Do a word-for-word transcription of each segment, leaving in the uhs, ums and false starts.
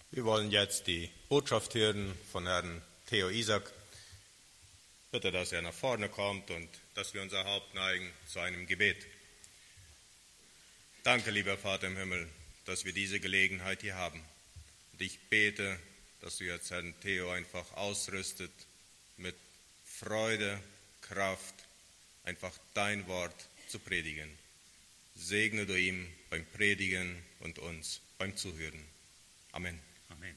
Wir wollen jetzt die Botschaft hören von Herrn Theo Isaac. Bitte, dass er nach vorne kommt und dass wir unser Haupt neigen zu einem Gebet. Danke, lieber Vater im Himmel, dass wir diese Gelegenheit hier haben. Und ich bete, dass du jetzt Herrn Theo einfach ausrüstet mit Freude, Kraft, einfach dein Wort zu predigen. Segne du ihm beim Predigen und uns beim Zuhören. Amen. Amen.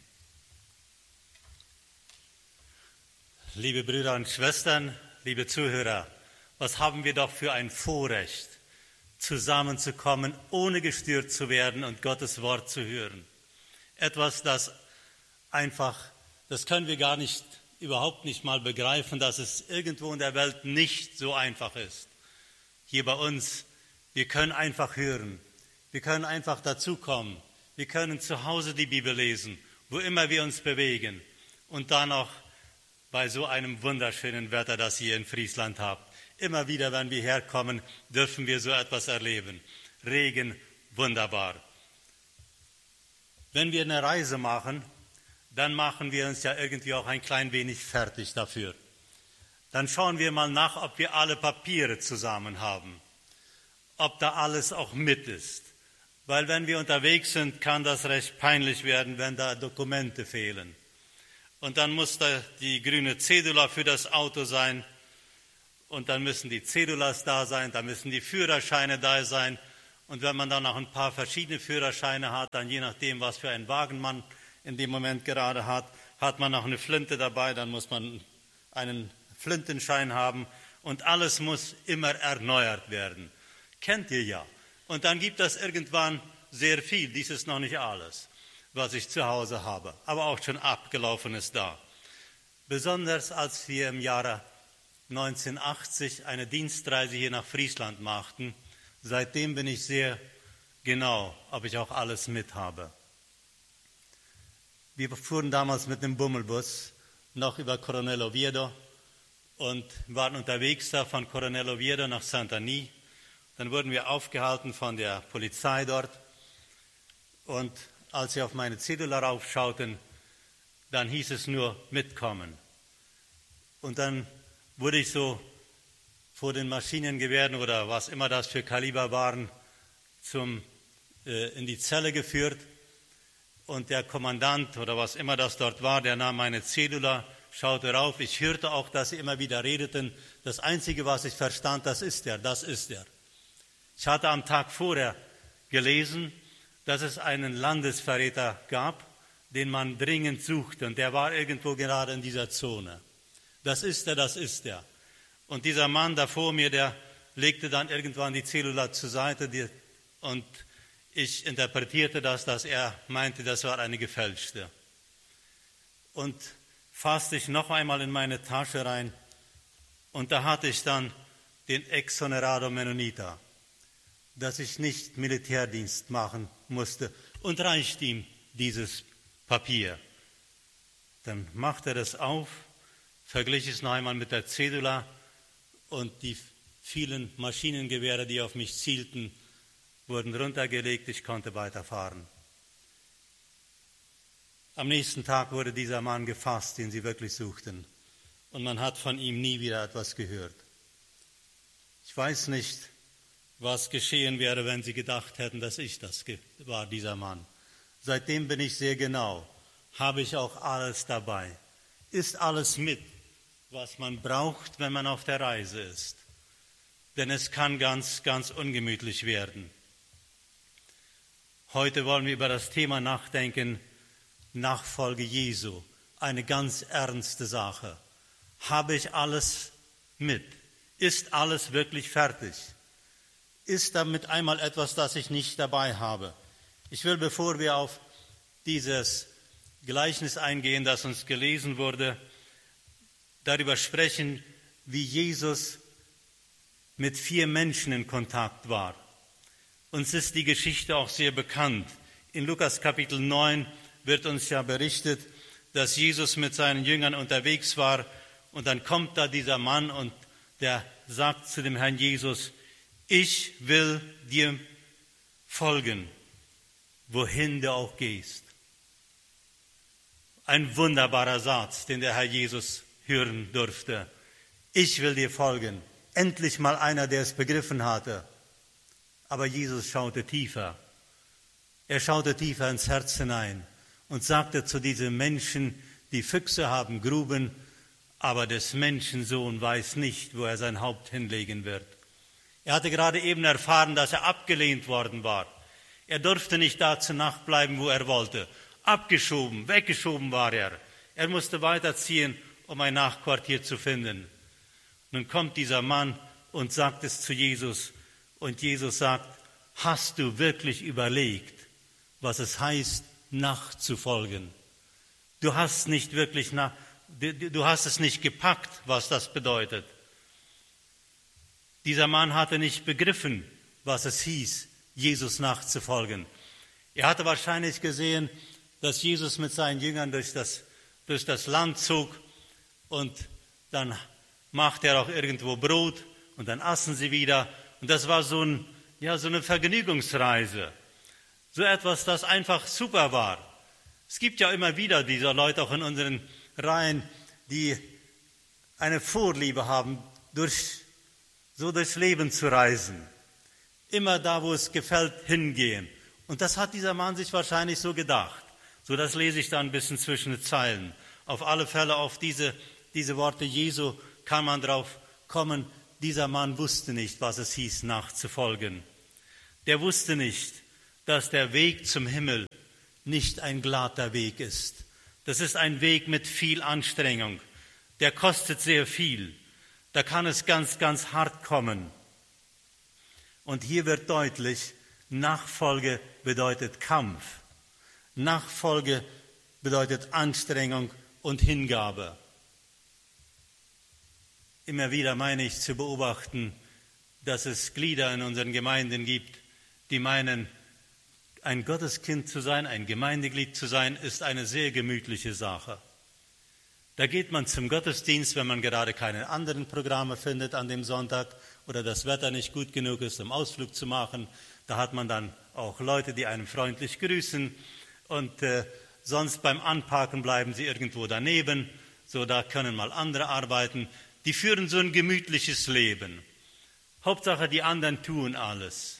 Liebe Brüder und Schwestern, liebe Zuhörer, was haben wir doch für ein Vorrecht, zusammenzukommen, ohne gestört zu werden und Gottes Wort zu hören. Etwas, das einfach, das können wir gar nicht, überhaupt nicht mal begreifen, dass es irgendwo in der Welt nicht so einfach ist. Hier bei uns, wir können einfach hören, wir können einfach dazukommen. Wir können zu Hause die Bibel lesen, wo immer wir uns bewegen. Und dann noch bei so einem wunderschönen Wetter, das ihr in Friesland habt. Immer wieder, wenn wir herkommen, dürfen wir so etwas erleben. Regen, wunderbar. Wenn wir eine Reise machen, dann machen wir uns ja irgendwie auch ein klein wenig fertig dafür. Dann schauen wir mal nach, ob wir alle Papiere zusammen haben, ob da alles auch mit ist. Weil wenn wir unterwegs sind, kann das recht peinlich werden, wenn da Dokumente fehlen. Und dann muss da die grüne Cedula für das Auto sein. Und dann müssen die Cedulas da sein, dann müssen die Führerscheine da sein. Und wenn man dann noch ein paar verschiedene Führerscheine hat, dann je nachdem, was für einen Wagen man in dem Moment gerade hat, hat man noch eine Flinte dabei, dann muss man einen Flintenschein haben. Und alles muss immer erneuert werden. Kennt ihr ja. Und dann gibt es irgendwann sehr viel, dies ist noch nicht alles, was ich zu Hause habe, aber auch schon abgelaufenes da. Besonders als wir im Jahre neunzehnhundertachtzig eine Dienstreise hier nach Friesland machten, seitdem bin ich sehr genau, ob ich auch alles mit habe. Wir fuhren damals mit dem Bummelbus noch über Coronel Oviedo und waren unterwegs da von Coronel Oviedo nach Santani. Dann wurden wir aufgehalten von der Polizei dort und als sie auf meine Cedula raufschauten, dann hieß es nur mitkommen. Und dann wurde ich so vor den Maschinengewehren oder was immer das für Kaliber waren, zum, äh, in die Zelle geführt und der Kommandant oder was immer das dort war, der nahm meine Cedula, schaute rauf. Ich hörte auch, dass sie immer wieder redeten. Das Einzige, was ich verstand, das ist er, das ist er. Ich hatte am Tag vorher gelesen, dass es einen Landesverräter gab, den man dringend suchte. Und der war irgendwo gerade in dieser Zone. Das ist er, das ist er. Und dieser Mann da vor mir, der legte dann irgendwann die Cedula zur Seite. Die, und ich interpretierte das, dass er meinte, das war eine gefälschte. Und fasste ich noch einmal in meine Tasche rein. Und da hatte ich dann den Exonerado Mennonita, dass ich nicht Militärdienst machen musste und reicht ihm dieses Papier. Dann macht er das auf, verglich es noch einmal mit der Cedula und die vielen Maschinengewehre, die auf mich zielten, wurden runtergelegt, ich konnte weiterfahren. Am nächsten Tag wurde dieser Mann gefasst, den sie wirklich suchten, und man hat von ihm nie wieder etwas gehört. Ich weiß nicht, was geschehen wäre, wenn sie gedacht hätten, dass ich das war, dieser Mann. Seitdem bin ich sehr genau, habe ich auch alles dabei. Ist alles mit, was man braucht, wenn man auf der Reise ist. Denn es kann ganz, ganz ungemütlich werden. Heute wollen wir über das Thema nachdenken, Nachfolge Jesu, eine ganz ernste Sache. Habe ich alles mit? Ist alles wirklich fertig? Ist damit einmal etwas, das ich nicht dabei habe? Ich will, bevor wir auf dieses Gleichnis eingehen, das uns gelesen wurde, darüber sprechen, wie Jesus mit vier Menschen in Kontakt war. Uns ist die Geschichte auch sehr bekannt. In Lukas Kapitel neun wird uns ja berichtet, dass Jesus mit seinen Jüngern unterwegs war und dann kommt da dieser Mann und der sagt zu dem Herrn Jesus: Ich will dir folgen, wohin du auch gehst. Ein wunderbarer Satz, den der Herr Jesus hören durfte. Ich will dir folgen. Endlich mal einer, der es begriffen hatte. Aber Jesus schaute tiefer. Er schaute tiefer ins Herz hinein und sagte zu diesen Menschen, die Füchse haben Gruben, aber des Menschensohn weiß nicht, wo er sein Haupt hinlegen wird. Er hatte gerade eben erfahren, dass er abgelehnt worden war. Er durfte nicht da zur Nacht bleiben, wo er wollte. Abgeschoben, weggeschoben war er. Er musste weiterziehen, um ein Nachquartier zu finden. Nun kommt dieser Mann und sagt es zu Jesus. Und Jesus sagt, hast du wirklich überlegt, was es heißt, nachzufolgen? Du hast nicht wirklich nach, du, du hast es nicht gepackt, was das bedeutet. Dieser Mann hatte nicht begriffen, was es hieß, Jesus nachzufolgen. Er hatte wahrscheinlich gesehen, dass Jesus mit seinen Jüngern durch das, durch das Land zog und dann machte er auch irgendwo Brot und dann aßen sie wieder. Und das war so, ein, ja, so eine Vergnügungsreise, so etwas, das einfach super war. Es gibt ja immer wieder diese Leute auch in unseren Reihen, die eine Vorliebe haben, durch, so durchs Leben zu reisen. Immer da, wo es gefällt, hingehen. Und das hat dieser Mann sich wahrscheinlich so gedacht. So, das lese ich da ein bisschen zwischen den Zeilen. Auf alle Fälle auf diese, diese Worte Jesu kann man drauf kommen. Dieser Mann wusste nicht, was es hieß, nachzufolgen. Der wusste nicht, dass der Weg zum Himmel nicht ein glatter Weg ist. Das ist ein Weg mit viel Anstrengung. Der kostet sehr viel. Da kann es ganz, ganz hart kommen. Und hier wird deutlich, Nachfolge bedeutet Kampf. Nachfolge bedeutet Anstrengung und Hingabe. Immer wieder meine ich zu beobachten, dass es Glieder in unseren Gemeinden gibt, die meinen, ein Gotteskind zu sein, ein Gemeindeglied zu sein, ist eine sehr gemütliche Sache. Da geht man zum Gottesdienst, wenn man gerade keine anderen Programme findet an dem Sonntag oder das Wetter nicht gut genug ist, um Ausflug zu machen. Da hat man dann auch Leute, die einem freundlich grüßen und äh, sonst beim Anparken bleiben sie irgendwo daneben. So, da können mal andere arbeiten. Die führen so ein gemütliches Leben. Hauptsache, die anderen tun alles.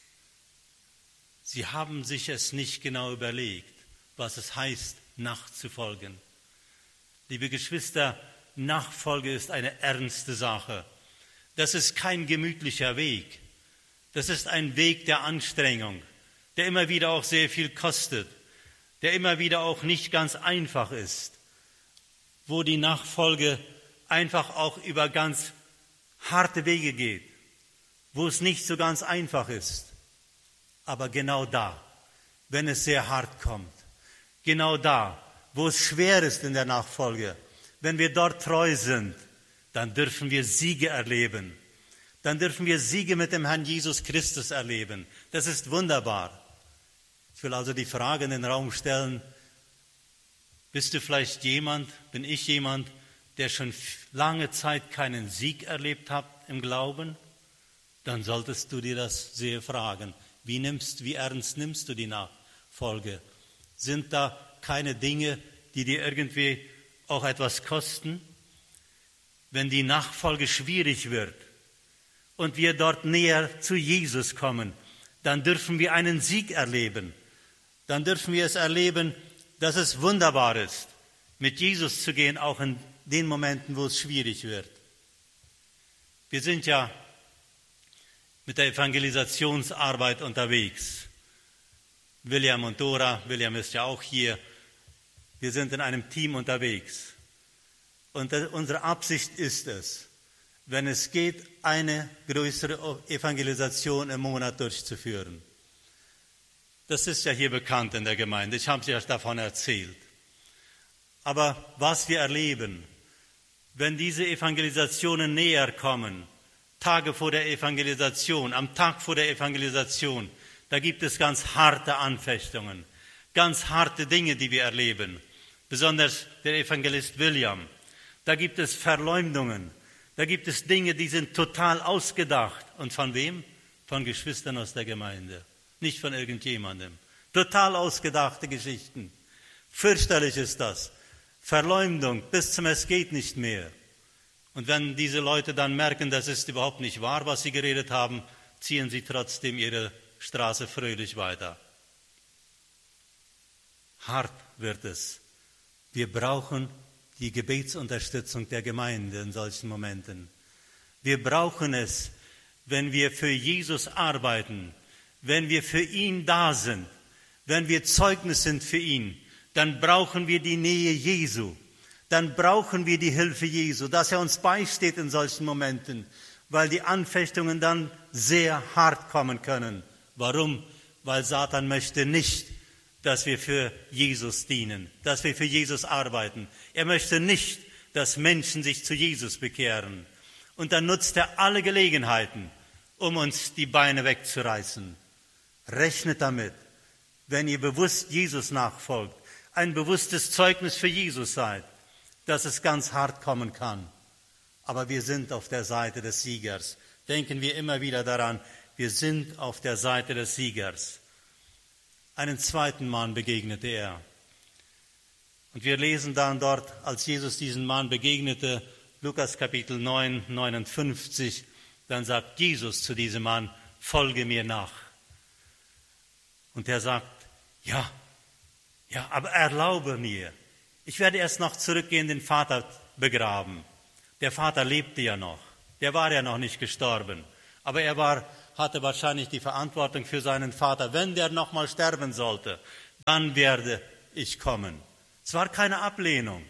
Sie haben sich es nicht genau überlegt, was es heißt, nachzufolgen. Liebe Geschwister, Nachfolge ist eine ernste Sache. Das ist kein gemütlicher Weg. Das ist ein Weg der Anstrengung, der immer wieder auch sehr viel kostet, der immer wieder auch nicht ganz einfach ist, wo die Nachfolge einfach auch über ganz harte Wege geht, wo es nicht so ganz einfach ist. Aber genau da, wenn es sehr hart kommt, genau da, wo es schwer ist in der Nachfolge, wenn wir dort treu sind, dann dürfen wir Siege erleben. Dann dürfen wir Siege mit dem Herrn Jesus Christus erleben. Das ist wunderbar. Ich will also die Frage in den Raum stellen, bist du vielleicht jemand, bin ich jemand, der schon lange Zeit keinen Sieg erlebt hat im Glauben? Dann solltest du dir das sehr fragen. Wie nimmst, wie ernst nimmst du die Nachfolge? Sind da keine Dinge, die dir irgendwie auch etwas kosten? Wenn die Nachfolge schwierig wird und wir dort näher zu Jesus kommen, dann dürfen wir einen Sieg erleben. Dann dürfen wir es erleben, dass es wunderbar ist, mit Jesus zu gehen, auch in den Momenten, wo es schwierig wird. Wir sind ja mit der Evangelisationsarbeit unterwegs. William und Dora, William ist ja auch hier. Wir sind in einem Team unterwegs. Und unsere Absicht ist es, wenn es geht, eine größere Evangelisation im Monat durchzuführen. Das ist ja hier bekannt in der Gemeinde. Ich habe es ja davon erzählt. Aber was wir erleben, wenn diese Evangelisationen näher kommen, Tage vor der Evangelisation, am Tag vor der Evangelisation, da gibt es ganz harte Anfechtungen, ganz harte Dinge, die wir erleben. Besonders der Evangelist William. Da gibt es Verleumdungen, da gibt es Dinge, die sind total ausgedacht. Und von wem? Von Geschwistern aus der Gemeinde, nicht von irgendjemandem. Total ausgedachte Geschichten. Fürchterlich ist das. Verleumdung bis zum Es geht nicht mehr. Und wenn diese Leute dann merken, das ist überhaupt nicht wahr, was sie geredet haben, ziehen sie trotzdem ihre Straße fröhlich weiter. Hart wird es. Wir brauchen die Gebetsunterstützung der Gemeinde in solchen Momenten. Wir brauchen es, wenn wir für Jesus arbeiten, wenn wir für ihn da sind, wenn wir Zeugnis sind für ihn, dann brauchen wir die Nähe Jesu. Dann brauchen wir die Hilfe Jesu, dass er uns beisteht in solchen Momenten, weil die Anfechtungen dann sehr hart kommen können. Warum? Weil Satan möchte nicht, dass wir für Jesus dienen, dass wir für Jesus arbeiten. Er möchte nicht, dass Menschen sich zu Jesus bekehren. Und dann nutzt er alle Gelegenheiten, um uns die Beine wegzureißen. Rechnet damit, wenn ihr bewusst Jesus nachfolgt, ein bewusstes Zeugnis für Jesus seid, dass es ganz hart kommen kann. Aber wir sind auf der Seite des Siegers. Denken wir immer wieder daran, wir sind auf der Seite des Siegers. Einen zweiten Mann begegnete er. Und wir lesen dann dort, als Jesus diesen Mann begegnete, Lukas Kapitel neun, neunundfünfzig, dann sagt Jesus zu diesem Mann, folge mir nach. Und er sagt, ja, ja, aber erlaube mir. Ich werde erst noch zurückgehen, den Vater begraben. Der Vater lebte ja noch. Der war ja noch nicht gestorben. Aber er war, hatte wahrscheinlich die Verantwortung für seinen Vater. Wenn der noch mal sterben sollte, dann werde ich kommen. Es war keine Ablehnung.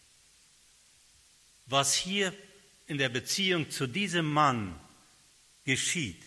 Was hier in der Beziehung zu diesem Mann geschieht,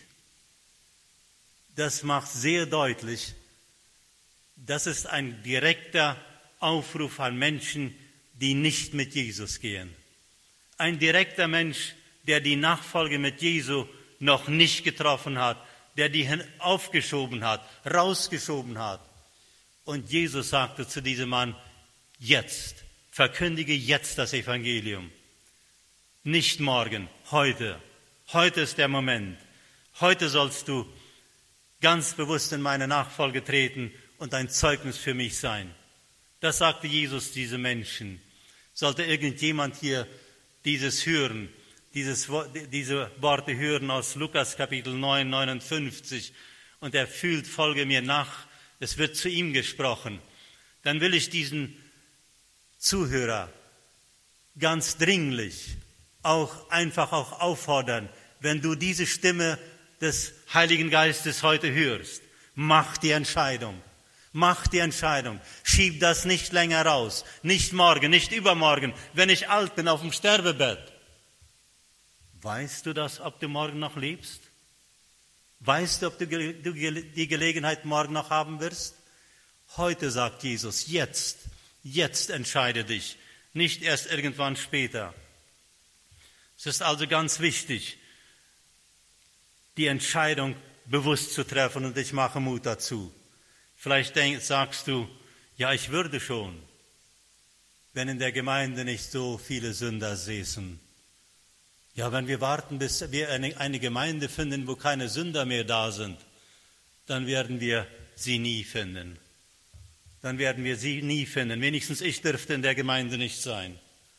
das macht sehr deutlich, das ist ein direkter Aufruf an Menschen, die nicht mit Jesus gehen. Ein direkter Mensch, der die Nachfolge mit Jesu noch nicht getroffen hat, der die aufgeschoben hat, rausgeschoben hat. Und Jesus sagte zu diesem Mann, jetzt, verkündige jetzt das Evangelium. Nicht morgen, heute. Heute ist der Moment. Heute sollst du ganz bewusst in meine Nachfolge treten und ein Zeugnis für mich sein. Das sagte Jesus diesen Menschen. Sollte irgendjemand hier dieses hören, dieses, diese Worte hören aus Lukas Kapitel neun, neunundfünfzig und er fühlt, folge mir nach, es wird zu ihm gesprochen, dann will ich diesen Zuhörer ganz dringlich auch einfach auch auffordern, wenn du diese Stimme des Heiligen Geistes heute hörst, mach die Entscheidung. Mach die Entscheidung. Schieb das nicht länger raus. Nicht morgen, nicht übermorgen, wenn ich alt bin auf dem Sterbebett. Weißt du das, ob du morgen noch lebst? Weißt du, ob du die Gelegenheit morgen noch haben wirst? Heute sagt Jesus, jetzt, jetzt entscheide dich, nicht erst irgendwann später. Es ist also ganz wichtig, die Entscheidung bewusst zu treffen und ich mache Mut dazu. Vielleicht denk, sagst du, ja, ich würde schon, wenn in der Gemeinde nicht so viele Sünder säßen. Ja, wenn wir warten, bis wir eine, eine Gemeinde finden, wo keine Sünder mehr da sind, dann werden wir sie nie finden. Dann werden wir sie nie finden. Wenigstens ich dürfte in der Gemeinde nicht sein.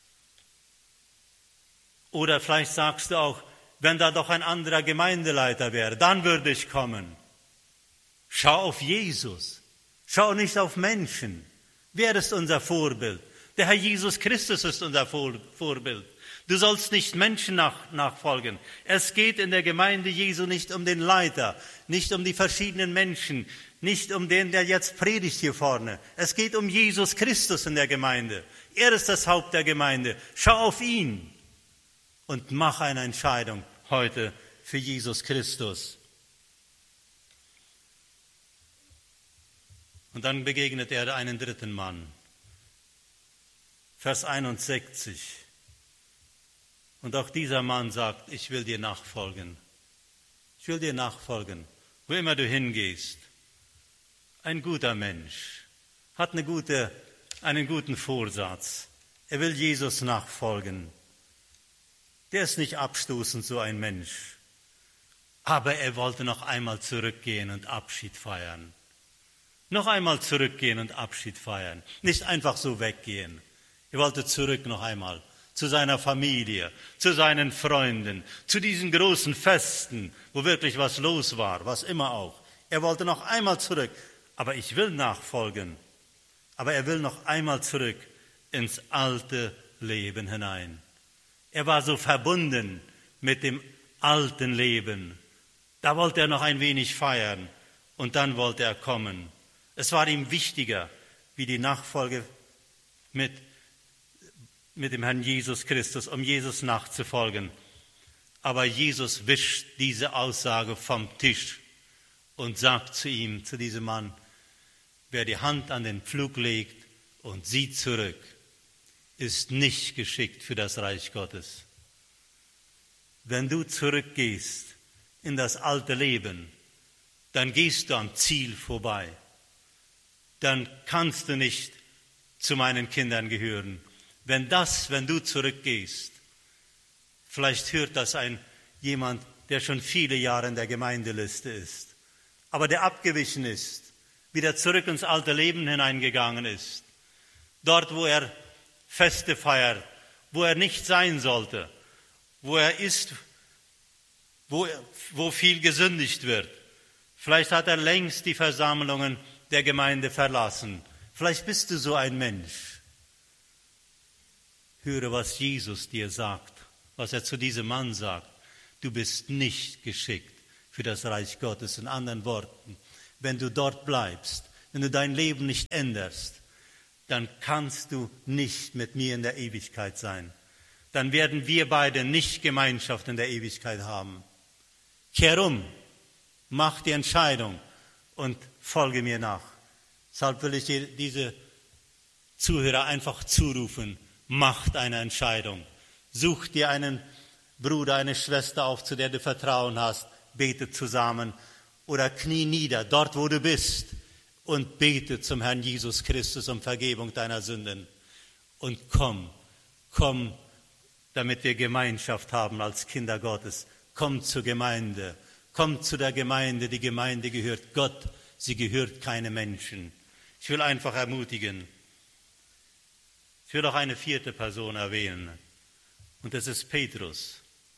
Oder vielleicht sagst du auch, wenn da doch ein anderer Gemeindeleiter wäre, dann würde ich kommen. Schau auf Jesus. Schau nicht auf Menschen. Wer ist unser Vorbild? Der Herr Jesus Christus ist unser Vorbild. Du sollst nicht Menschen nach, nachfolgen. Es geht in der Gemeinde Jesu nicht um den Leiter, nicht um die verschiedenen Menschen, nicht um den, der jetzt predigt hier vorne. Es geht um Jesus Christus in der Gemeinde. Er ist das Haupt der Gemeinde. Schau auf ihn und mach eine Entscheidung heute für Jesus Christus. Und dann begegnet er einen dritten Mann. Vers einundsechzig. Und auch dieser Mann sagt, ich will dir nachfolgen. Ich will dir nachfolgen, wo immer du hingehst. Ein guter Mensch, hat eine gute, einen guten Vorsatz. Er will Jesus nachfolgen. Der ist nicht abstoßend, so ein Mensch. Aber er wollte noch einmal zurückgehen und Abschied feiern. noch einmal zurückgehen und Abschied feiern. Nicht einfach so weggehen. Er wollte zurück noch einmal zu seiner Familie, zu seinen Freunden, zu diesen großen Festen, wo wirklich was los war, was immer auch. Er wollte noch einmal zurück. Aber ich will nachfolgen. Aber er will noch einmal zurück ins alte Leben hinein. Er war so verbunden mit dem alten Leben. Da wollte er noch ein wenig feiern und dann wollte er kommen. Es war ihm wichtiger, wie die Nachfolge mit, mit dem Herrn Jesus Christus, um Jesus nachzufolgen. Aber Jesus wischt diese Aussage vom Tisch und sagt zu ihm, zu diesem Mann, wer die Hand an den Pflug legt und sieht zurück, ist nicht geschickt für das Reich Gottes. Wenn du zurückgehst in das alte Leben, dann gehst du am Ziel vorbei. Dann kannst du nicht zu meinen Kindern gehören. Wenn das, wenn du zurückgehst, vielleicht hört das ein jemand, der schon viele Jahre in der Gemeindeliste ist, aber der abgewichen ist, wieder zurück ins alte Leben hineingegangen ist, dort, wo er Feste feiert, wo er nicht sein sollte, wo er ist, wo, wo viel gesündigt wird. Vielleicht hat er längst die Versammlungen der Gemeinde verlassen. Vielleicht bist du so ein Mensch. Höre, was Jesus dir sagt, was er zu diesem Mann sagt. Du bist nicht geschickt für das Reich Gottes. In anderen Worten, wenn du dort bleibst, wenn du dein Leben nicht änderst, dann kannst du nicht mit mir in der Ewigkeit sein. Dann werden wir beide nicht Gemeinschaft in der Ewigkeit haben. Kehr um, mach die Entscheidung und folge mir nach. Deshalb will ich dir diese Zuhörer einfach zurufen, macht eine Entscheidung. Such dir einen Bruder, eine Schwester auf, zu der du Vertrauen hast, betet zusammen oder knie nieder, dort wo du bist, und bete zum Herrn Jesus Christus um Vergebung deiner Sünden. Und komm, komm, damit wir Gemeinschaft haben als Kinder Gottes. Komm zur Gemeinde, komm zu der Gemeinde. Die Gemeinde gehört Gott, sie gehört keinem Menschen. Ich will einfach ermutigen. Ich will auch eine vierte Person erwähnen, und das ist Petrus.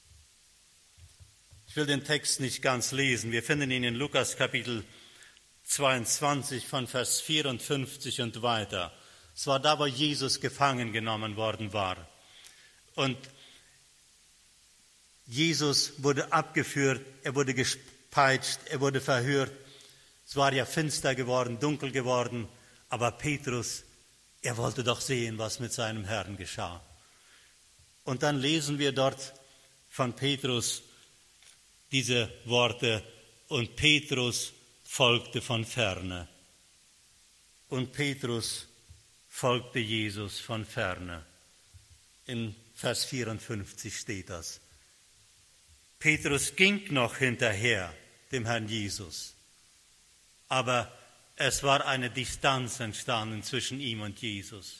Ich will den Text nicht ganz lesen. Wir finden ihn in Lukas Kapitel zweiundzwanzig von Vers vierundfünfzig und weiter. Es war da, wo Jesus gefangen genommen worden war. Und Jesus wurde abgeführt, er wurde gepeitscht, er wurde verhört. Es war ja finster geworden, dunkel geworden, aber Petrus, er wollte doch sehen, was mit seinem Herrn geschah. Und dann lesen wir dort von Petrus diese Worte, und Petrus folgte von ferne. Und Petrus folgte Jesus von ferne. In Vers vierundfünfzig steht das. Petrus ging noch hinterher dem Herrn Jesus, aber es war eine Distanz entstanden zwischen ihm und Jesus.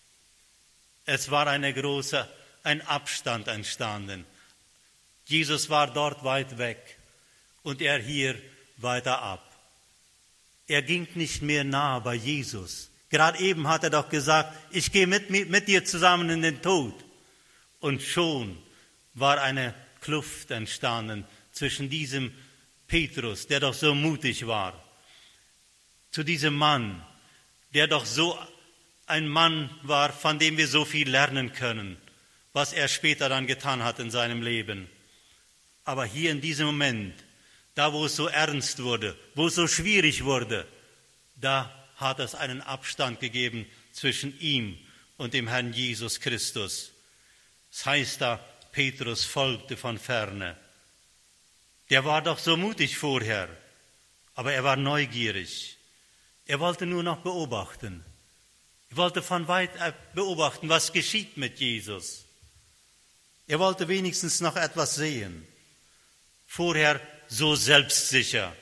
Es war eine große, ein Abstand entstanden. Jesus war dort weit weg und er hier weiter ab. Er ging nicht mehr nah bei Jesus. Gerade eben hat er doch gesagt, ich gehe mit, mit dir zusammen in den Tod. Und schon war eine Kluft entstanden zwischen diesem Petrus, der doch so mutig war, zu diesem Mann, der doch so ein Mann war, von dem wir so viel lernen können, was er später dann getan hat in seinem Leben. Aber hier in diesem Moment, da wo es so ernst wurde, wo es so schwierig wurde, da hat es einen Abstand gegeben zwischen ihm und dem Herrn Jesus Christus. Es heißt da, Petrus folgte von ferne. Der war doch so mutig vorher, aber er war neugierig. Er wollte nur noch beobachten. Er wollte von weit beobachten, was geschieht mit Jesus. Er wollte wenigstens noch etwas sehen. Vorher so selbstsicher.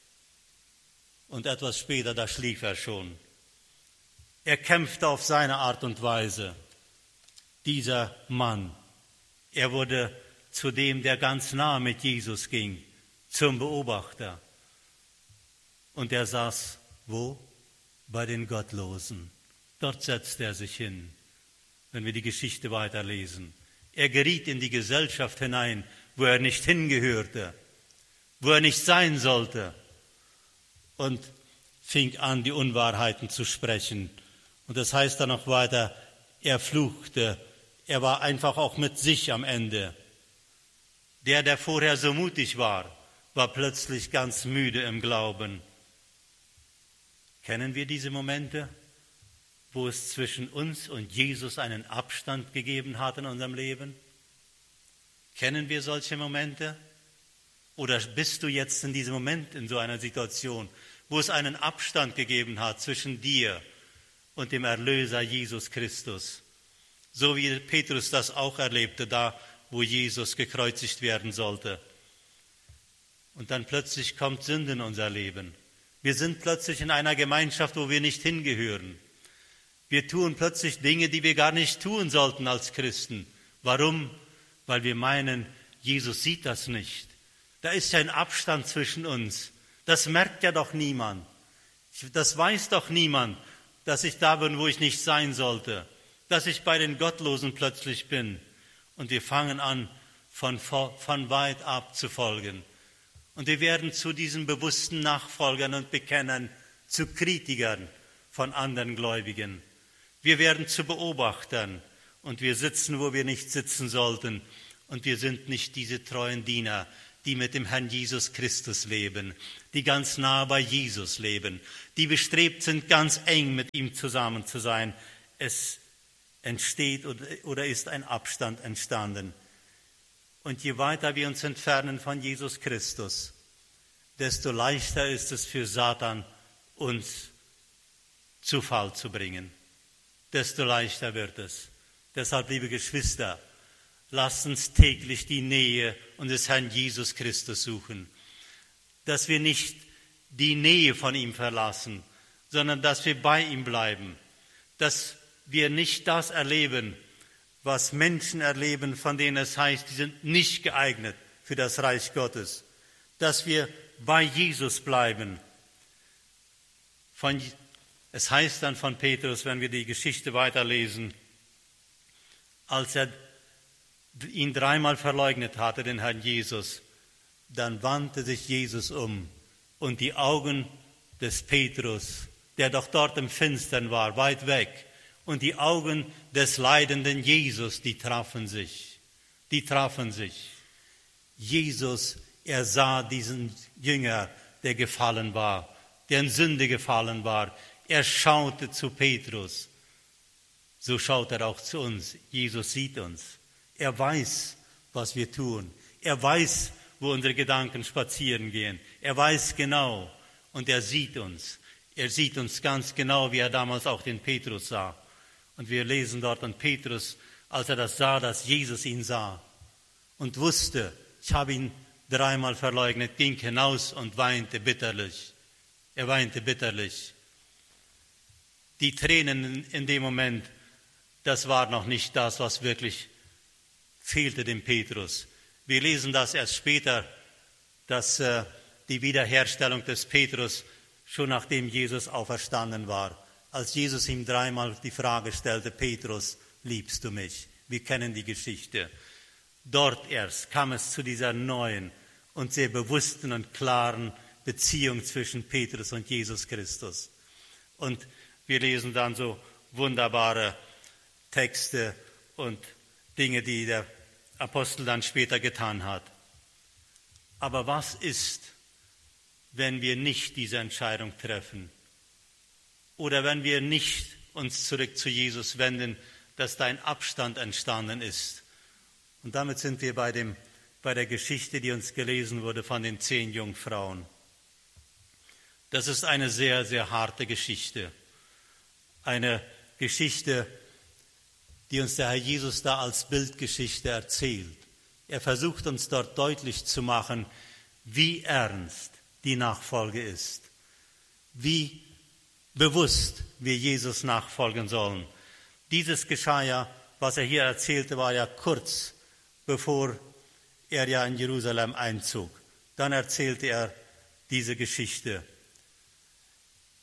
Und etwas später, da schlief er schon. Er kämpfte auf seine Art und Weise. Dieser Mann, er wurde zu dem, der ganz nah mit Jesus ging, zum Beobachter. Und er saß wo? bei den Gottlosen. Dort setzte er sich hin, wenn wir die Geschichte weiterlesen. Er geriet in die Gesellschaft hinein, wo er nicht hingehörte, wo er nicht sein sollte, und fing an, die Unwahrheiten zu sprechen. Und das heißt dann noch weiter, er fluchte, er war einfach auch mit sich am Ende. Der, der vorher so mutig war, war plötzlich ganz müde im Glauben. Kennen wir diese Momente, wo es zwischen uns und Jesus einen Abstand gegeben hat in unserem Leben? Kennen wir solche Momente? Oder bist du jetzt in diesem Moment in so einer Situation, wo es einen Abstand gegeben hat zwischen dir und dem Erlöser Jesus Christus? So wie Petrus das auch erlebte, da wo Jesus gekreuzigt werden sollte. Und dann plötzlich kommt Sünde in unser Leben. Wir sind plötzlich in einer Gemeinschaft, wo wir nicht hingehören. Wir tun plötzlich Dinge, die wir gar nicht tun sollten als Christen. Warum? Weil wir meinen, Jesus sieht das nicht. Da ist ja ein Abstand zwischen uns. Das merkt ja doch niemand. Das weiß doch niemand, dass ich da bin, wo ich nicht sein sollte. Dass ich bei den Gottlosen plötzlich bin. Und wir fangen an, von, von weit ab zu folgen. Und wir werden zu diesen bewussten Nachfolgern und Bekennern, zu Kritikern von anderen Gläubigen. Wir werden zu Beobachtern und wir sitzen, wo wir nicht sitzen sollten. Und wir sind nicht diese treuen Diener, die mit dem Herrn Jesus Christus leben, die ganz nah bei Jesus leben, die bestrebt sind, ganz eng mit ihm zusammen zu sein. Es entsteht oder ist ein Abstand entstanden. Und je weiter wir uns entfernen von Jesus Christus, desto leichter ist es für Satan, uns zu Fall zu bringen. Desto leichter wird es. Deshalb, liebe Geschwister, lasst uns täglich die Nähe unseres Herrn Jesus Christus suchen. Dass wir nicht die Nähe von ihm verlassen, sondern dass wir bei ihm bleiben. Dass wir nicht das erleben, was Menschen erleben, von denen es heißt, die sind nicht geeignet für das Reich Gottes. Dass wir bei Jesus bleiben. Von, es heißt dann von Petrus, wenn wir die Geschichte weiterlesen, als er ihn dreimal verleugnet hatte, den Herrn Jesus, dann wandte sich Jesus um und die Augen des Petrus, der doch dort im Finstern war, weit weg, und die Augen des leidenden Jesus, die trafen sich, die trafen sich. Jesus, er sah diesen Jünger, der gefallen war, der in Sünde gefallen war. Er schaute zu Petrus. So schaut er auch zu uns. Jesus sieht uns. Er weiß, was wir tun. Er weiß, wo unsere Gedanken spazieren gehen. Er weiß genau und er sieht uns. Er sieht uns ganz genau, wie er damals auch den Petrus sah. Und wir lesen dort an Petrus, als er das sah, dass Jesus ihn sah und wusste, ich habe ihn dreimal verleugnet, ging hinaus und weinte bitterlich. Er weinte bitterlich. Die Tränen in dem Moment, das war noch nicht das, was wirklich fehlte dem Petrus. Wir lesen das erst später, dass äh, die Wiederherstellung des Petrus schon nachdem Jesus auferstanden war. Als Jesus ihm dreimal die Frage stellte, Petrus, liebst du mich? Wir kennen die Geschichte. Dort erst kam es zu dieser neuen und sehr bewussten und klaren Beziehung zwischen Petrus und Jesus Christus. Und wir lesen dann so wunderbare Texte und Dinge, die der Apostel dann später getan hat. Aber was ist, wenn wir nicht diese Entscheidung treffen? Oder wenn wir nicht uns zurück zu Jesus wenden, dass da ein Abstand entstanden ist? Und damit sind wir bei, dem, bei der Geschichte, die uns gelesen wurde von den zehn Jungfrauen. Das ist eine sehr, sehr harte Geschichte. Eine Geschichte, die uns der Herr Jesus da als Bildgeschichte erzählt. Er versucht uns dort deutlich zu machen, wie ernst die Nachfolge ist, wie bewusst wir Jesus nachfolgen sollen. Dieses geschah ja, was er hier erzählte, war ja kurz bevor er ja in Jerusalem einzog. Dann erzählte er diese Geschichte.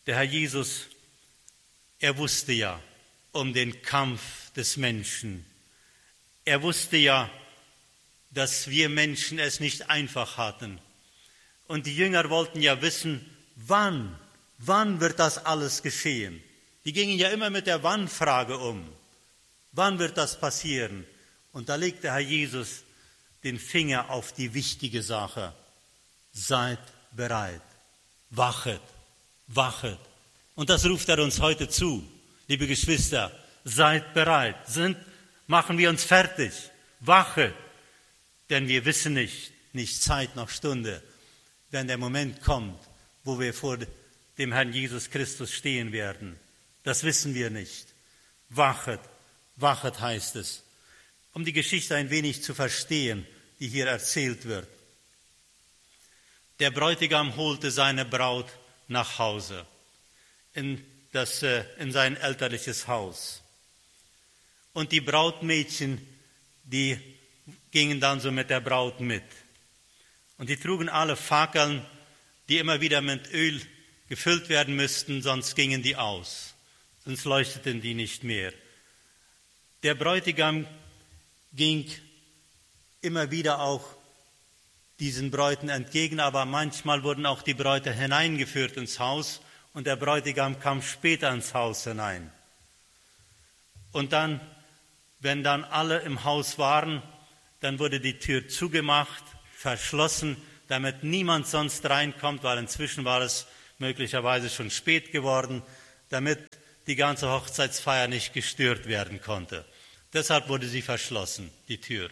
Der Herr Jesus, er wusste ja um den Kampf des Menschen. Er wusste ja, dass wir Menschen es nicht einfach hatten. Und die Jünger wollten ja wissen, wann, wann wird das alles geschehen? Die gingen ja immer mit der Wann-Frage um. Wann wird das passieren? Und da legt der Herr Jesus den Finger auf die wichtige Sache. Seid bereit, wachet, wachet. Und das ruft er uns heute zu, liebe Geschwister. Seid bereit, sind, machen wir uns fertig, wachet. Denn wir wissen nicht, nicht Zeit noch Stunde, wenn der Moment kommt, wo wir vor dem Herrn Jesus Christus stehen werden. Das wissen wir nicht. Wachet, wachet heißt es. Um die Geschichte ein wenig zu verstehen, die hier erzählt wird. Der Bräutigam holte seine Braut nach Hause, in, das, in sein elterliches Haus. Und die Brautmädchen, die gingen dann so mit der Braut mit. Und die trugen alle Fackeln, die immer wieder mit Öl gefüllt werden müssten, sonst gingen die aus. Sonst leuchteten die nicht mehr. Der Bräutigam ging immer wieder auch diesen Bräuten entgegen, aber manchmal wurden auch die Bräute hineingeführt ins Haus und der Bräutigam kam später ins Haus hinein. Und dann, wenn dann alle im Haus waren, dann wurde die Tür zugemacht, verschlossen, damit niemand sonst reinkommt, weil inzwischen war es möglicherweise schon spät geworden, damit die ganze Hochzeitsfeier nicht gestört werden konnte. Deshalb wurde sie verschlossen, die Tür.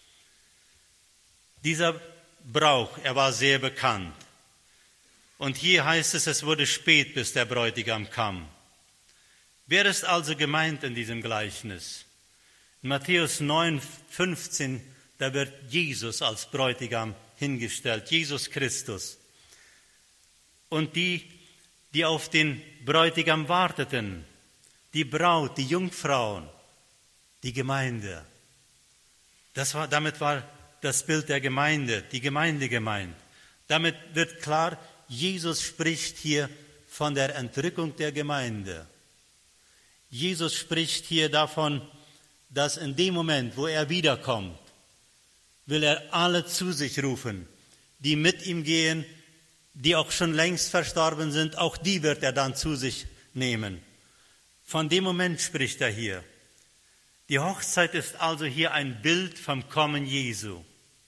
Dieser Brauch, er war sehr bekannt. Und hier heißt es, es wurde spät, bis der Bräutigam kam. Wer ist also gemeint in diesem Gleichnis? In Matthäus neun, fünfzehn, da wird Jesus als Bräutigam hingestellt, Jesus Christus. Und die, die auf den Bräutigam warteten, die Braut, die Jungfrauen, die Gemeinde. Das war, damit war das Bild der Gemeinde, die Gemeinde gemeint. Damit wird klar, Jesus spricht hier von der Entrückung der Gemeinde. Jesus spricht hier davon, dass in dem Moment, wo er wiederkommt, will er alle zu sich rufen, die mit ihm gehen, die auch schon längst verstorben sind, auch die wird er dann zu sich nehmen. Von dem Moment spricht er hier. Die Hochzeit ist also hier ein Bild vom Kommen Jesu.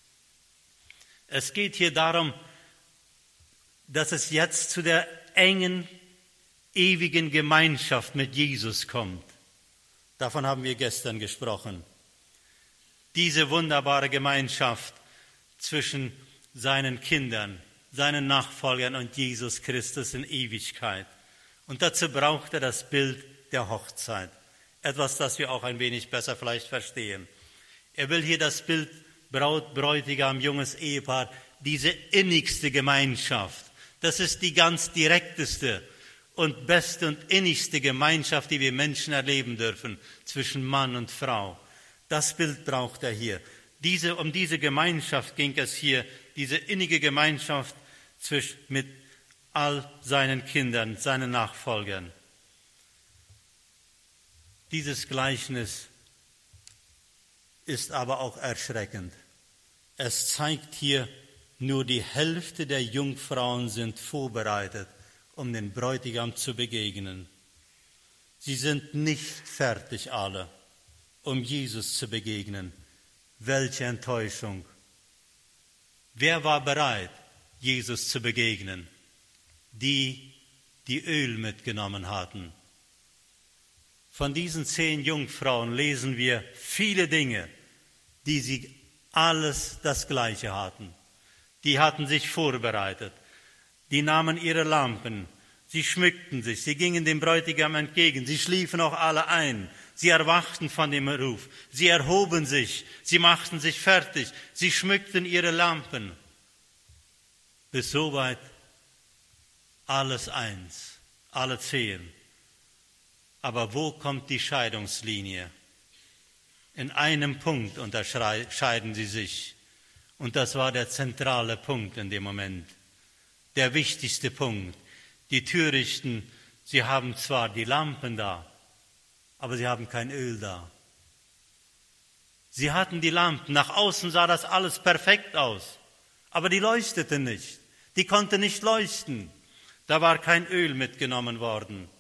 Es geht hier darum, dass es jetzt zu der engen, ewigen Gemeinschaft mit Jesus kommt. Davon haben wir gestern gesprochen. Diese wunderbare Gemeinschaft zwischen seinen Kindern, seinen Nachfolgern und Jesus Christus in Ewigkeit. Und dazu braucht er das Bild der Hochzeit. Etwas, das wir auch ein wenig besser vielleicht verstehen. Er will hier das Bild Braut, Bräutigam, junges Ehepaar, diese innigste Gemeinschaft. Das ist die ganz direkteste und beste und innigste Gemeinschaft, die wir Menschen erleben dürfen, zwischen Mann und Frau. Das Bild braucht er hier. Diese, um diese Gemeinschaft ging es hier, diese innige Gemeinschaft zwischen, mit all seinen Kindern, seinen Nachfolgern. Dieses Gleichnis ist aber auch erschreckend. Es zeigt hier, nur die Hälfte der Jungfrauen sind vorbereitet, um den Bräutigam zu begegnen. Sie sind nicht fertig alle, um Jesus zu begegnen. Welche Enttäuschung. Wer war bereit, Jesus zu begegnen? Die, die Öl mitgenommen hatten. Von diesen zehn Jungfrauen lesen wir viele Dinge, die sie alles das Gleiche hatten. Die hatten sich vorbereitet. Die nahmen ihre Lampen. Sie schmückten sich. Sie gingen dem Bräutigam entgegen. Sie schliefen auch alle ein. Sie erwachten von dem Ruf. Sie erhoben sich. Sie machten sich fertig. Sie schmückten ihre Lampen. Bis soweit alles eins. Alle zehn. Aber wo kommt die Scheidungslinie? In einem Punkt unterscheiden sie sich. Und das war der zentrale Punkt in dem Moment. Der wichtigste Punkt. Die Törichten sie haben zwar die Lampen da, aber sie haben kein Öl da. Sie hatten die Lampen, nach außen sah das alles perfekt aus, aber die leuchteten nicht, die konnten nicht leuchten, da war kein Öl mitgenommen worden.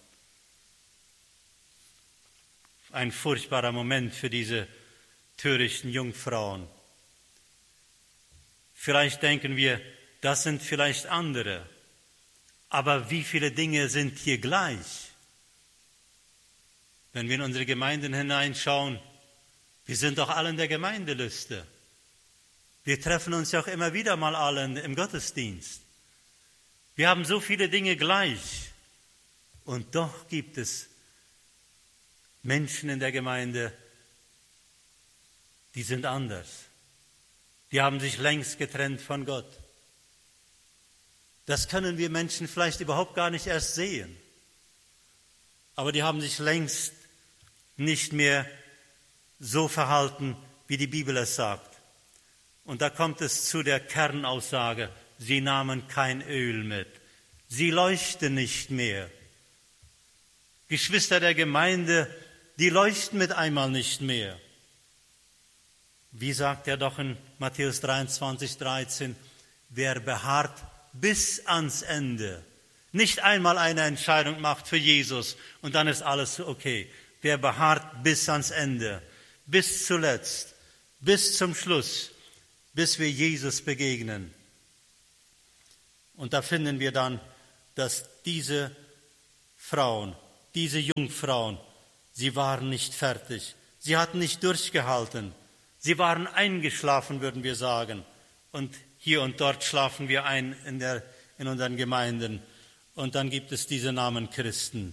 Ein furchtbarer Moment für diese törichten Jungfrauen. Vielleicht denken wir, das sind vielleicht andere, aber wie viele Dinge sind hier gleich? Wenn wir in unsere Gemeinden hineinschauen, wir sind doch alle in der Gemeindeliste. Wir treffen uns ja auch immer wieder mal alle im Gottesdienst. Wir haben so viele Dinge gleich. Und doch gibt es Menschen in der Gemeinde, die sind anders. Die haben sich längst getrennt von Gott. Das können wir Menschen vielleicht überhaupt gar nicht erst sehen. Aber die haben sich längst nicht mehr so verhalten, wie die Bibel es sagt. Und da kommt es zu der Kernaussage, sie nahmen kein Öl mit. Sie leuchten nicht mehr. Geschwister der Gemeinde, die leuchten mit einmal nicht mehr. Wie sagt er doch in Matthäus dreiundzwanzig, dreizehn, wer beharrt bis ans Ende, nicht einmal eine Entscheidung macht für Jesus und dann ist alles okay. Wer beharrt bis ans Ende, bis zuletzt, bis zum Schluss, bis wir Jesus begegnen. Und da finden wir dann, dass diese Frauen, diese Jungfrauen, sie waren nicht fertig, sie hatten nicht durchgehalten, sie waren eingeschlafen, würden wir sagen. Und hier und dort schlafen wir ein in, der, in unseren Gemeinden. Und dann gibt es diese Namen Christen.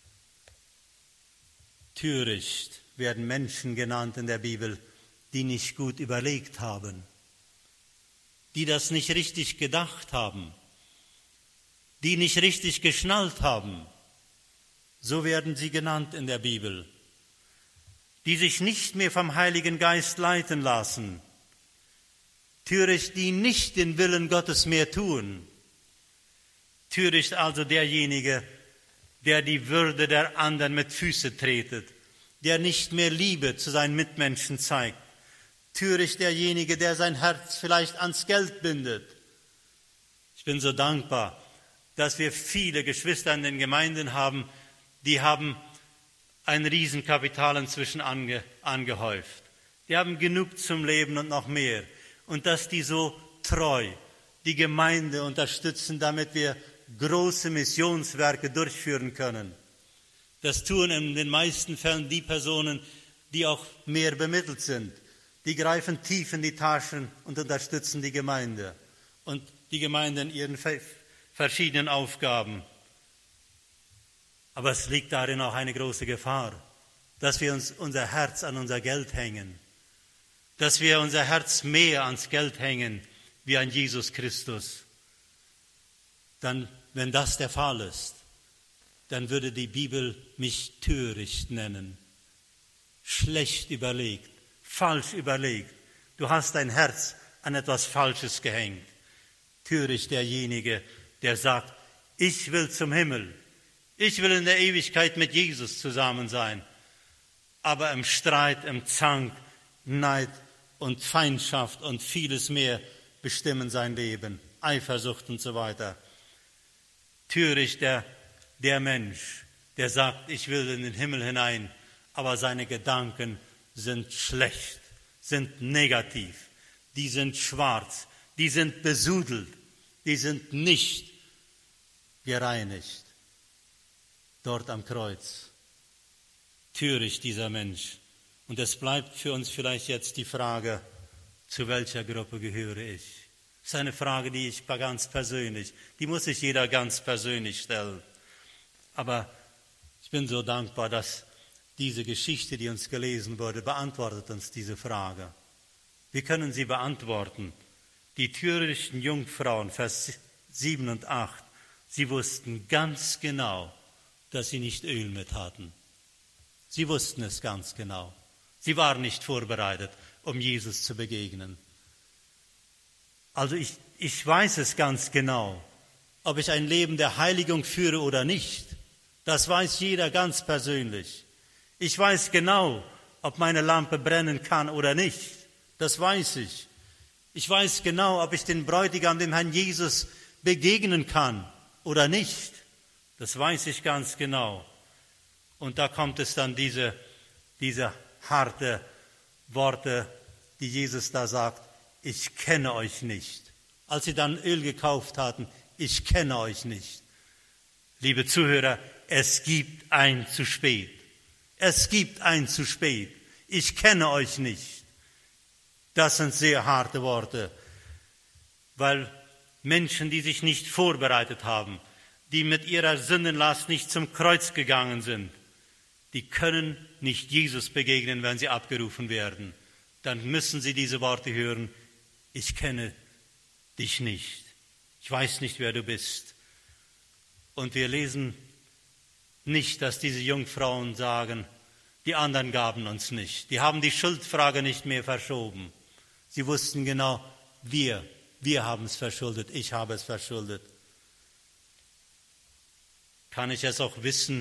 Töricht werden Menschen genannt in der Bibel, die nicht gut überlegt haben, die das nicht richtig gedacht haben, die nicht richtig geschnallt haben. So werden sie genannt in der Bibel, die sich nicht mehr vom Heiligen Geist leiten lassen, töricht, die nicht den Willen Gottes mehr tun. Töricht also derjenige, der die Würde der anderen mit Füßen tretet, der nicht mehr Liebe zu seinen Mitmenschen zeigt. Töricht derjenige, der sein Herz vielleicht ans Geld bindet. Ich bin so dankbar, dass wir viele Geschwister in den Gemeinden haben, die haben ein Riesenkapital inzwischen ange, angehäuft. Die haben genug zum Leben und noch mehr. Und dass die so treu die Gemeinde unterstützen, damit wir große Missionswerke durchführen können. Das tun in den meisten Fällen die Personen, die auch mehr bemittelt sind. Die greifen tief in die Taschen und unterstützen die Gemeinde und die Gemeinde in ihren verschiedenen Aufgaben. Aber es liegt darin auch eine große Gefahr, dass wir uns unser Herz an unser Geld hängen, dass wir unser Herz mehr ans Geld hängen wie an Jesus Christus. Dann, wenn das der Fall ist, dann würde die Bibel mich töricht nennen, schlecht überlegt, falsch überlegt. Du hast dein Herz an etwas Falsches gehängt. Töricht derjenige, der sagt, ich will zum Himmel, ich will in der Ewigkeit mit Jesus zusammen sein. Aber im Streit, im Zank, Neid und Feindschaft und vieles mehr bestimmen sein Leben, Eifersucht und so weiter. Töricht der, der Mensch, der sagt, ich will in den Himmel hinein, aber seine Gedanken sind schlecht, sind negativ, die sind schwarz, die sind besudelt, die sind nicht gereinigt. Dort am Kreuz. Töricht dieser Mensch. Und es bleibt für uns vielleicht jetzt die Frage, zu welcher Gruppe gehöre ich? Das ist eine Frage, die ich ganz persönlich, die muss sich jeder ganz persönlich stellen. Aber ich bin so dankbar, dass diese Geschichte, die uns gelesen wurde, beantwortet uns diese Frage. Wir können sie beantworten. Die törichten Jungfrauen, Vers sieben und acht, sie wussten ganz genau, dass sie nicht Öl mit hatten. Sie wussten es ganz genau. Sie waren nicht vorbereitet, um Jesus zu begegnen. Also ich, ich weiß es ganz genau, ob ich ein Leben der Heiligung führe oder nicht. Das weiß jeder ganz persönlich. Ich weiß genau, ob meine Lampe brennen kann oder nicht. Das weiß ich. Ich weiß genau, ob ich den Bräutigam, dem Herrn Jesus, begegnen kann oder nicht. Das weiß ich ganz genau. Und da kommt es dann diese, diese harte Worte, die Jesus da sagt: Ich kenne euch nicht. Als sie dann Öl gekauft hatten: Ich kenne euch nicht. Liebe Zuhörer, es gibt ein zu spät. Es gibt ein zu spät. Ich kenne euch nicht. Das sind sehr harte Worte, weil Menschen, die sich nicht vorbereitet haben, die mit ihrer Sündenlast nicht zum Kreuz gegangen sind, die können nicht Jesus begegnen, wenn sie abgerufen werden. Dann müssen sie diese Worte hören: Ich kenne dich nicht. Ich weiß nicht, wer du bist. Und wir lesen nicht, dass diese Jungfrauen sagen, die anderen gaben uns nicht. Die haben die Schuldfrage nicht mehr verschoben. Sie wussten genau, wir, wir haben es verschuldet, ich habe es verschuldet. Kann ich es auch wissen,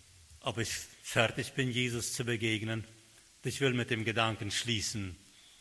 ob ich fertig bin, Jesus zu begegnen? Ich will mit dem Gedanken schließen.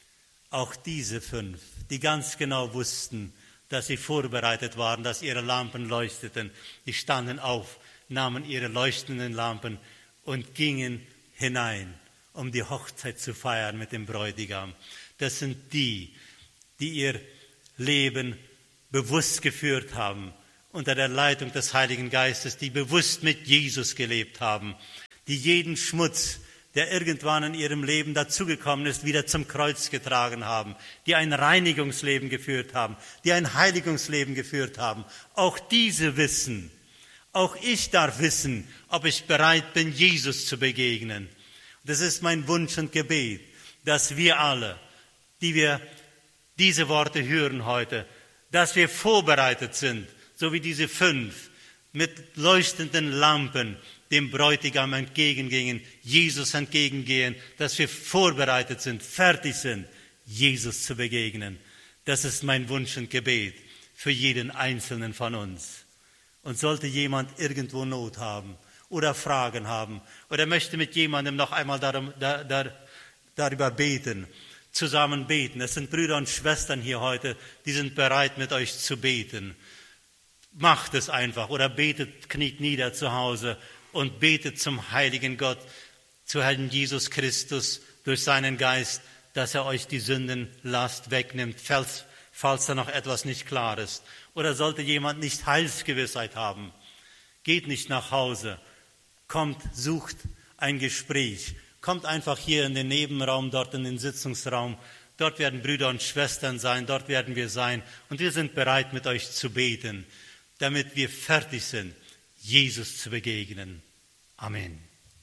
Auch diese fünf, die ganz genau wussten, dass sie vorbereitet waren, dass ihre Lampen leuchteten, die standen auf, nahmen ihre leuchtenden Lampen und gingen hinein, um die Hochzeit zu feiern mit dem Bräutigam. Das sind die, die ihr Leben bewusst geführt haben, unter der Leitung des Heiligen Geistes, die bewusst mit Jesus gelebt haben, die jeden Schmutz, der irgendwann in ihrem Leben dazugekommen ist, wieder zum Kreuz getragen haben, die ein Reinigungsleben geführt haben, die ein Heiligungsleben geführt haben. Auch diese wissen, auch ich darf wissen, ob ich bereit bin, Jesus zu begegnen. Das ist mein Wunsch und Gebet, dass wir alle, die wir diese Worte hören heute, dass wir vorbereitet sind, so wie diese fünf, mit leuchtenden Lampen dem Bräutigam entgegengingen, Jesus entgegengehen, dass wir vorbereitet sind, fertig sind, Jesus zu begegnen. Das ist mein Wunsch und Gebet für jeden Einzelnen von uns. Und sollte jemand irgendwo Not haben oder Fragen haben oder möchte mit jemandem noch einmal darum, dar, dar, darüber beten, zusammen beten. Es sind Brüder und Schwestern hier heute, die sind bereit, mit euch zu beten. Macht es einfach oder betet, kniet nieder zu Hause und betet zum heiligen Gott, zu Herrn Jesus Christus durch seinen Geist, dass er euch die Sündenlast wegnimmt, falls, falls da noch etwas nicht klar ist. Oder sollte jemand nicht Heilsgewissheit haben, geht nicht nach Hause, kommt, sucht ein Gespräch, kommt einfach hier in den Nebenraum, dort in den Sitzungsraum. Dort werden Brüder und Schwestern sein, dort werden wir sein. Und wir sind bereit, mit euch zu beten, damit wir fertig sind, Jesus zu begegnen. Amen.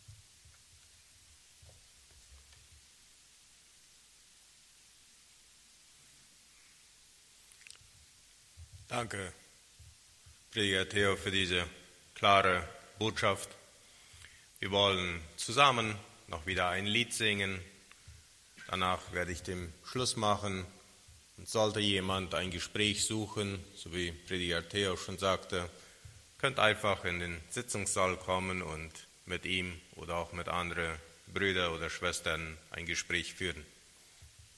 Danke, Prediger Theo, für diese klare Botschaft. Wir wollen zusammen noch wieder ein Lied singen. Danach werde ich den Schluss machen. Und sollte jemand ein Gespräch suchen, so wie Prediger Theo schon sagte, könnt einfach in den Sitzungssaal kommen und mit ihm oder auch mit anderen Brüdern oder Schwestern ein Gespräch führen.